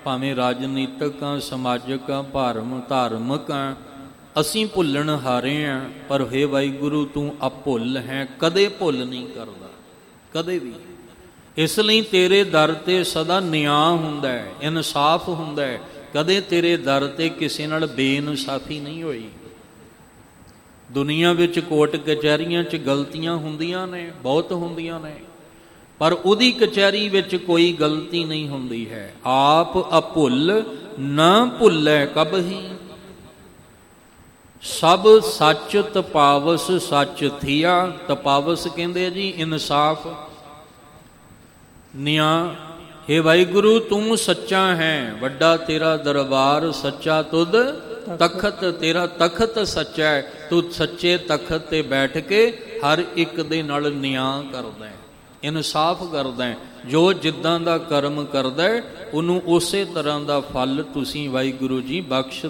ਭਾਵੇਂ ਰਾਜਨੀਤਿਕ ਆ, ਸਮਾਜਿਕ ਆ, ਧਾਰਮਿਕ ਆ, ਅਸੀਂ ਭੁੱਲਣ ਹਾਰੇ ਆ। ਪਰ ਹੇ ਵਾਹਿਗੁਰੂ ਤੂੰ ਅਭੁੱਲ ਹੈ, ਕਦੇ ਭੁੱਲ ਨਹੀਂ ਕਰਦਾ, ਕਦੇ ਵੀ। ਇਸ ਲਈ ਤੇਰੇ ਦਰ ਤੇ ਸਦਾ ਨਿਆਂ ਹੁੰਦਾ ਹੈ, ਇਨਸਾਫ ਹੁੰਦਾ ਹੈ। ਕਦੇ ਤੇਰੇ ਦਰ ਤੇ ਕਿਸੇ ਨਾਲ ਬੇਇਨਸਾਫੀ ਨਹੀਂ ਹੋਈ। ਦੁਨੀਆ ਵਿੱਚ ਕੋਰਟ ਕਚਹਿਰੀਆਂ 'ਚ ਗਲਤੀਆਂ ਹੁੰਦੀਆਂ ਨੇ, ਬਹੁਤ ਹੁੰਦੀਆਂ ਨੇ, ਪਰ ਉਹਦੀ ਕਚਹਿਰੀ ਵਿੱਚ ਕੋਈ ਗਲਤੀ ਨਹੀਂ ਹੁੰਦੀ ਹੈ। ਆਪ ਅਭੁੱਲ ਨਾ ਭੁੱਲੈ ਕਬਹੀ, ਸਭ ਸੱਚ ਤਪਾਵਸ ਸੱਚ ਥੀਆ। ਤਪਾਵਸ ਕਹਿੰਦੇ ਜੀ ਇਨਸਾਫ, ਨਿਆਂ। ਹੇ ਵਾਹਿਗੁਰੂ ਤੂੰ ਸੱਚਾ ਹੈ, ਵੱਡਾ ਤੇਰਾ ਦਰਬਾਰ, ਸੱਚਾ ਤੁਧ ਤਖਤ, ਤੇਰਾ ਤਖਤ ਸੱਚਾ ਹੈ। ਤੂੰ ਸੱਚੇ ਤਖਤ ਤੇ ਬੈਠ ਕੇ ਹਰ ਇੱਕ ਦੇ ਨਾਲ ਨਿਆਂ ਕਰਦਾ ਹੈ, ਇਨਸਾਫ ਕਰਦਾ ਹੈ। ਜੋ ਜਿੱਦਾਂ ਦਾ ਕਰਮ ਕਰਦਾ ਹੈ ਉਹਨੂੰ ਉਸੇ ਤਰ੍ਹਾਂ ਦਾ ਫਲ ਤੁਸੀਂ ਵਾਹਿਗੁਰੂ ਜੀ ਬਖਸ਼